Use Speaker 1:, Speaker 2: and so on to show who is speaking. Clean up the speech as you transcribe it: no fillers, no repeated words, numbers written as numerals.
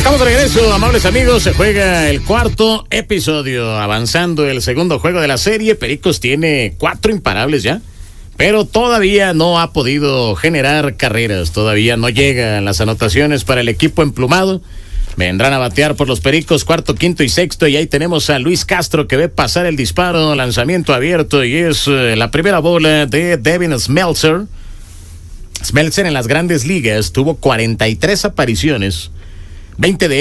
Speaker 1: Estamos de regreso, amables amigos. Se juega el cuarto episodio, avanzando el segundo juego de la serie. Pericos tiene 4 imparables ya, pero todavía no ha podido generar carreras. Todavía no llegan las anotaciones para el equipo emplumado. Vendrán a batear por los Pericos cuarto, quinto y sexto. Y ahí tenemos a Luis Castro que ve pasar el disparo, lanzamiento abierto. Y es la primera bola de Devin Smeltzer. Smeltzer en las grandes ligas tuvo 43 apariciones. 20 de